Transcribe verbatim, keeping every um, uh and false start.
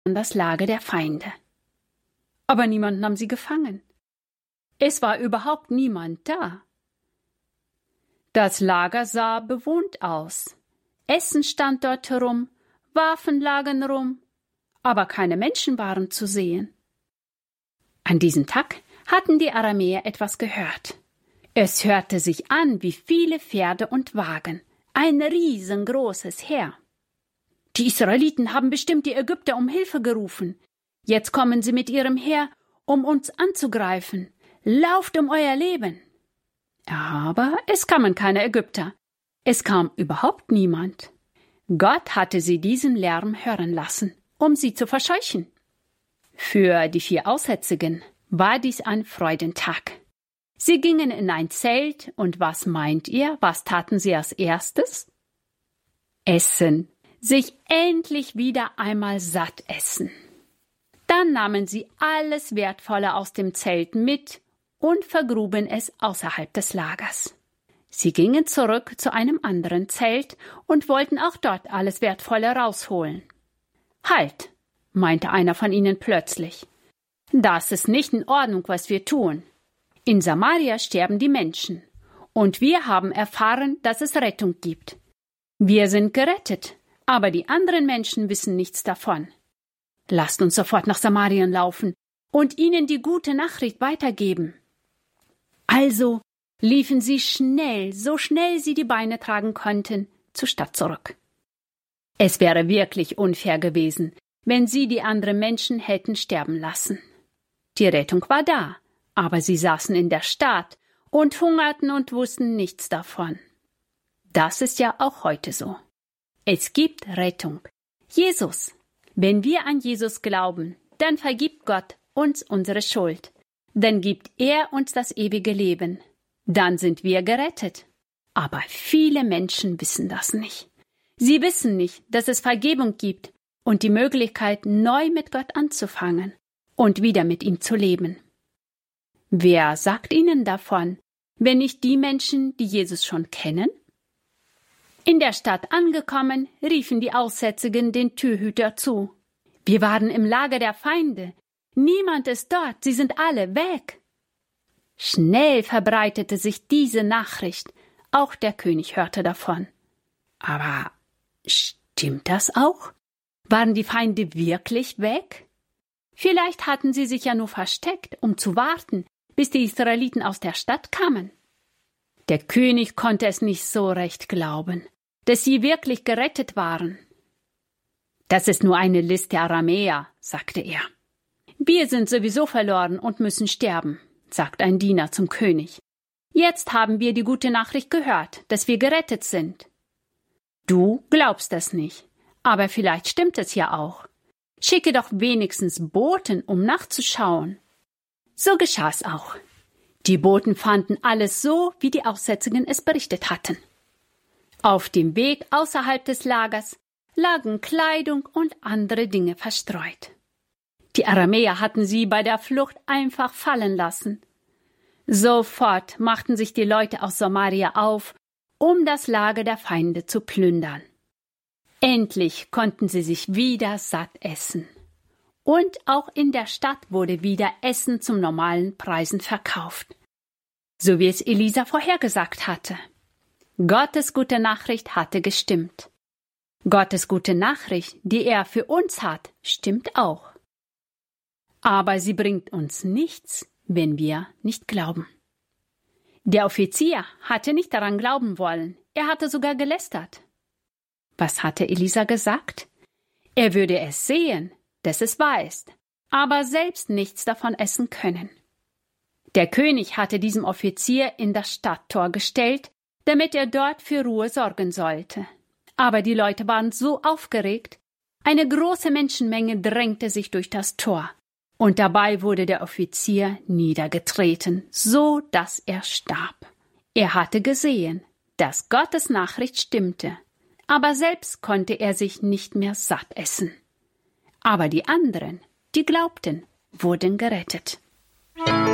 an das Lager der Feinde. Aber niemand nahm sie gefangen. Es war überhaupt niemand da. Das Lager sah bewohnt aus. Essen stand dort herum, Waffen lagen rum, aber keine Menschen waren zu sehen. An diesem Tag hatten die Aramäer etwas gehört. Es hörte sich an wie viele Pferde und Wagen, ein riesengroßes Heer. Die Israeliten haben bestimmt die Ägypter um Hilfe gerufen. Jetzt kommen sie mit ihrem Heer, um uns anzugreifen. Lauft um euer Leben. Aber es kamen keine Ägypter. Es kam überhaupt niemand. Gott hatte sie diesen Lärm hören lassen, um sie zu verscheuchen. Für die vier Aussätzigen war dies ein Freudentag. Sie gingen in ein Zelt, und was meint ihr, was taten sie als erstes? Essen. Sich endlich wieder einmal satt essen. Dann nahmen sie alles Wertvolle aus dem Zelt mit und vergruben es außerhalb des Lagers. Sie gingen zurück zu einem anderen Zelt und wollten auch dort alles Wertvolle rausholen. »Halt«, meinte einer von ihnen plötzlich. »Das ist nicht in Ordnung, was wir tun. In Samaria sterben die Menschen, und wir haben erfahren, dass es Rettung gibt. Wir sind gerettet, aber die anderen Menschen wissen nichts davon. Lasst uns sofort nach Samarien laufen und ihnen die gute Nachricht weitergeben.« Also liefen sie schnell, so schnell sie die Beine tragen konnten, zur Stadt zurück. Es wäre wirklich unfair gewesen, wenn sie die anderen Menschen hätten sterben lassen. Die Rettung war da, aber sie saßen in der Stadt und hungerten und wussten nichts davon. Das ist ja auch heute so. Es gibt Rettung. Jesus. Wenn wir an Jesus glauben, dann vergibt Gott uns unsere Schuld. Dann gibt er uns das ewige Leben. Dann sind wir gerettet. Aber viele Menschen wissen das nicht. Sie wissen nicht, dass es Vergebung gibt und die Möglichkeit, neu mit Gott anzufangen und wieder mit ihm zu leben. Wer sagt ihnen davon, wenn nicht die Menschen, die Jesus schon kennen? In der Stadt angekommen, riefen die Aussätzigen den Türhüter zu. »Wir waren im Lager der Feinde. Niemand ist dort, sie sind alle weg.« Schnell verbreitete sich diese Nachricht. Auch der König hörte davon. Aber stimmt das auch? Waren die Feinde wirklich weg? Vielleicht hatten sie sich ja nur versteckt, um zu warten, bis die Israeliten aus der Stadt kamen. Der König konnte es nicht so recht glauben, dass sie wirklich gerettet waren. »Das ist nur eine List der Aramäer«, sagte er. »Wir sind sowieso verloren und müssen sterben«, sagt ein Diener zum König. »Jetzt haben wir die gute Nachricht gehört, dass wir gerettet sind.« »Du glaubst es nicht, aber vielleicht stimmt es ja auch. Schicke doch wenigstens Boten, um nachzuschauen.« So geschah es auch. Die Boten fanden alles so, wie die Aussätzigen es berichtet hatten. Auf dem Weg außerhalb des Lagers lagen Kleidung und andere Dinge verstreut. Die Aramäer hatten sie bei der Flucht einfach fallen lassen. Sofort machten sich die Leute aus Samaria auf, um das Lager der Feinde zu plündern. Endlich konnten sie sich wieder satt essen. Und auch in der Stadt wurde wieder Essen zum normalen Preisen verkauft. So wie es Elisa vorhergesagt hatte. Gottes gute Nachricht hatte gestimmt. Gottes gute Nachricht, die er für uns hat, stimmt auch. Aber sie bringt uns nichts, wenn wir nicht glauben. Der Offizier hatte nicht daran glauben wollen, er hatte sogar gelästert. Was hatte Elisa gesagt? Er würde es sehen, dass es wahr ist, aber selbst nichts davon essen können. Der König hatte diesem Offizier in das Stadttor gestellt, damit er dort für Ruhe sorgen sollte. Aber die Leute waren so aufgeregt, eine große Menschenmenge drängte sich durch das Tor, und dabei wurde der Offizier niedergetreten, so dass er starb. Er hatte gesehen, dass Gottes Nachricht stimmte, aber selbst konnte er sich nicht mehr satt essen. Aber die anderen, die glaubten, wurden gerettet.